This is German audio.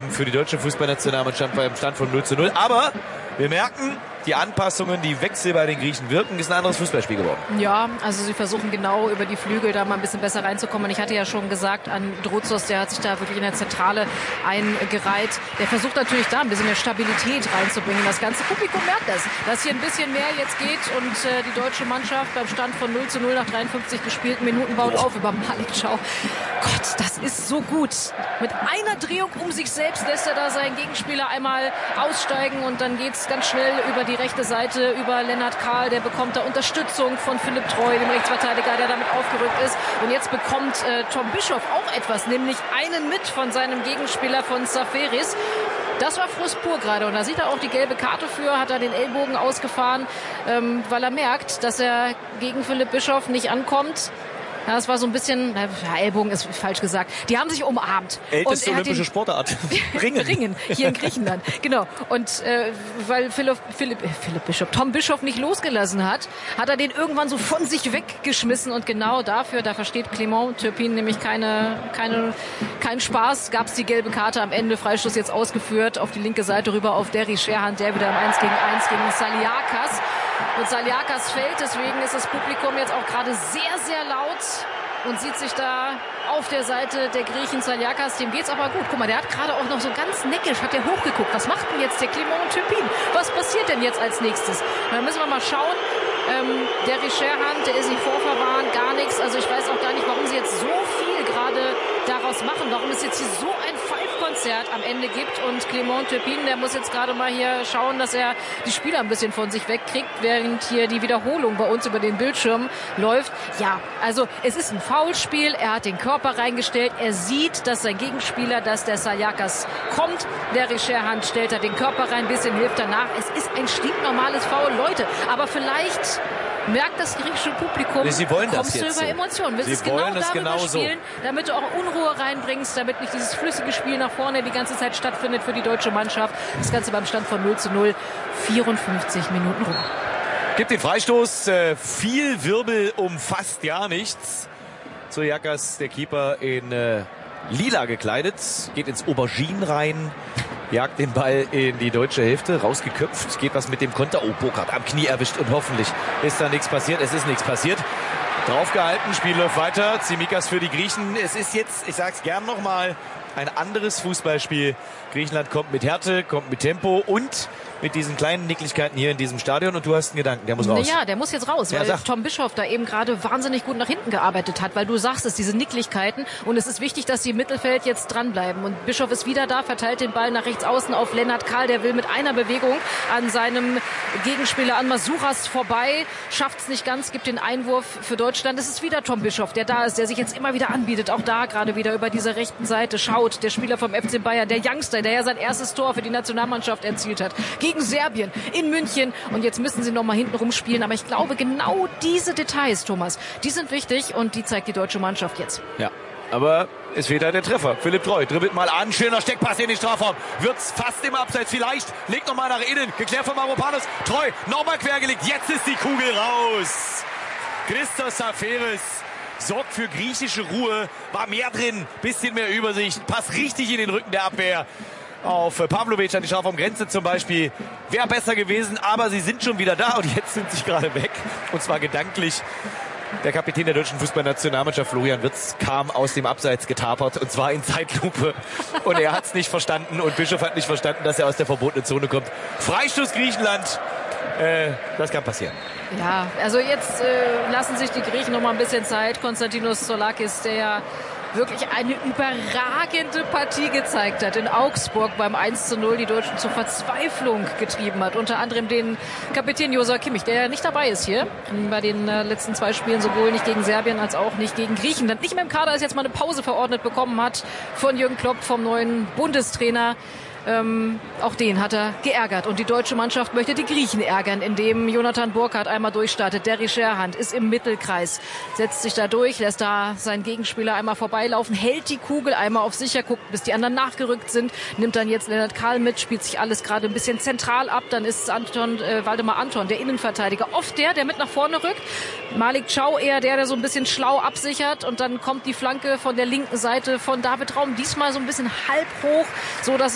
für die deutsche Fußballnationalmannschaft beim Stand von 0:0. Aber wir merken, die Anpassungen, die Wechsel bei den Griechen wirken, ist ein anderes Fußballspiel geworden. Ja, also sie versuchen genau über die Flügel da mal ein bisschen besser reinzukommen. Ich hatte ja schon gesagt, an Drozos, der hat sich da wirklich in der Zentrale eingereiht. Der versucht natürlich da ein bisschen mehr Stabilität reinzubringen. Das ganze Publikum merkt das, dass hier ein bisschen mehr jetzt geht und die deutsche Mannschaft beim Stand von 0:0 nach 53 gespielten Minuten baut auf über Malik Chow. Gott, das ist so gut. Mit einer Drehung um sich selbst lässt er da seinen Gegenspieler einmal aussteigen und dann geht's ganz schnell über die rechte Seite, über Lennart Kahl, der bekommt da Unterstützung von Philipp Treu, dem Rechtsverteidiger, der damit aufgerückt ist. Und jetzt bekommt Tom Bischoff auch etwas, nämlich einen mit von seinem Gegenspieler von Safaris. Das war Frust pur gerade und da sieht er auch die gelbe Karte für, hat er den Ellbogen ausgefahren, weil er merkt, dass er gegen Philipp Bischoff nicht ankommt. Ja, das war so ein bisschen, Ellbogen ist falsch gesagt. Die haben sich umarmt. Älteste olympische Sportart. Ringen. Ringen, hier in Griechenland. Genau. Und weil Tom Bischoff nicht losgelassen hat, hat er den irgendwann so von sich weggeschmissen. Und genau dafür, da versteht Clément Turpin nämlich keinen Spaß, gab es die gelbe Karte am Ende. Freistoß jetzt ausgeführt, auf die linke Seite rüber auf Derry Sherhan, der wieder im 1 gegen 1 gegen Saliakas. Und Saliakas fällt, deswegen ist das Publikum jetzt auch gerade sehr, sehr laut und sieht sich da auf der Seite der Griechen. Saliakas, dem geht's aber gut. Guck mal, der hat gerade auch noch so ganz neckisch, hat der hochgeguckt. Was macht denn jetzt der Clément Turpin? Was passiert denn jetzt als nächstes? Da müssen wir mal schauen. Der Sherhan, der ist nicht vorverwarnt, gar nichts. Also ich weiß auch gar nicht, warum sie jetzt so viel gerade daraus machen. Warum es jetzt hier so ein Pfeifkonzert am Ende gibt. Und Clément Turpin, der muss jetzt gerade mal hier schauen, dass er die Spieler ein bisschen von sich wegkriegt, während hier die Wiederholung bei uns über den Bildschirm läuft. Ja, also es ist ein Foulspiel. Er hat den Körper reingestellt. Er sieht, dass sein Gegenspieler, dass der Saliakas kommt. Der Sherhan stellt da den Körper rein, ein bisschen hilft danach. Es ist ein stinknormales Foul, Leute. Aber vielleicht merkt das griechische Publikum, sie wollen kommst das jetzt du über Emotionen. Willst sie wollen es genau spielen, damit du auch Unruhe reinbringst, damit nicht dieses flüssige Spiel nach vorne die ganze Zeit stattfindet für die deutsche Mannschaft. Das Ganze beim Stand von 0:0, 54 Minuten rum. Gibt den Freistoß, viel Wirbel um fast gar nichts. Zoliakas, der Keeper, in lila gekleidet, geht ins Aubergine rein, jagt den Ball in die deutsche Hälfte, rausgeköpft, geht was mit dem Konter. Oh, Burkhardt am Knie erwischt und hoffentlich ist da nichts passiert. Es ist nichts passiert. Draufgehalten, Spiel läuft weiter. Tsimikas für die Griechen. Es ist jetzt, ich sag's gern nochmal, ein anderes Fußballspiel. Griechenland kommt mit Härte, kommt mit Tempo und mit diesen kleinen Nicklichkeiten hier in diesem Stadion. Und du hast einen Gedanken, der muss raus. Ja, der muss jetzt raus, weil Tom Bischoff da eben gerade wahnsinnig gut nach hinten gearbeitet hat, weil du sagst es, diese Nicklichkeiten. Und es ist wichtig, dass sie im Mittelfeld jetzt dranbleiben. Und Bischoff ist wieder da, verteilt den Ball nach rechts außen auf Lennart Kahl. Der will mit einer Bewegung an seinem Gegenspieler, an Masouras, vorbei. Schafft es nicht ganz, gibt den Einwurf für Deutschland. Es ist wieder Tom Bischoff, der da ist, der sich jetzt immer wieder anbietet. Auch da gerade wieder über dieser rechten Seite schaut. Der Spieler vom FC Bayern, der Youngster, der ja sein erstes Tor für die Nationalmannschaft erzielt hat. Gegen Serbien in München. Und jetzt müssen sie noch mal hinten rumspielen. Aber ich glaube, genau diese Details, Thomas, die sind wichtig und die zeigt die deutsche Mannschaft jetzt. Ja, aber es fehlt halt der Treffer. Philipp Treu dribbelt mal an. Schöner Steckpass in den Strafraum. Wird's fast im Abseits vielleicht. Legt noch mal nach innen. Geklärt von Mavropanos. Treu nochmal quergelegt. Jetzt ist die Kugel raus. Christos Safaris sorgt für griechische Ruhe. War mehr drin. Bisschen mehr Übersicht. Passt richtig in den Rücken der Abwehr. Auf Pavlovic an die Strafraumgrenze zum Beispiel. Wäre besser gewesen, aber sie sind schon wieder da und jetzt sind sie gerade weg. Und zwar gedanklich. Der Kapitän der deutschen Fußballnationalmannschaft, Florian Wirtz, kam aus dem Abseits getapert und zwar in Zeitlupe. Und er hat es nicht verstanden und Bischof hat nicht verstanden, dass er aus der verbotenen Zone kommt. Freistoß Griechenland. Das kann passieren. Ja, also jetzt lassen sich die Griechen noch mal ein bisschen Zeit. Konstantinos Zoulakis, der ja wirklich eine überragende Partie gezeigt hat in Augsburg beim 1:0, die Deutschen zur Verzweiflung getrieben hat. Unter anderem den Kapitän Joshua Kimmich, der ja nicht dabei ist hier bei den letzten 2 Spielen, sowohl nicht gegen Serbien als auch nicht gegen Griechenland. Nicht mehr im Kader, ist jetzt mal eine Pause verordnet bekommen hat von Jürgen Klopp, vom neuen Bundestrainer. Auch den hat er geärgert. Und die deutsche Mannschaft möchte die Griechen ärgern, indem Jonathan Burkhardt einmal durchstartet. Der Sherhan ist im Mittelkreis, setzt sich da durch, lässt da seinen Gegenspieler einmal vorbeilaufen, hält die Kugel einmal auf sicher, guckt, bis die anderen nachgerückt sind, nimmt dann jetzt Lennart Kahl mit, spielt sich alles gerade ein bisschen zentral ab. Dann ist Waldemar Anton, der Innenverteidiger, oft der mit nach vorne rückt. Malik Chow eher der so ein bisschen schlau absichert. Und dann kommt die Flanke von der linken Seite von David Raum, diesmal so ein bisschen halb hoch, so dass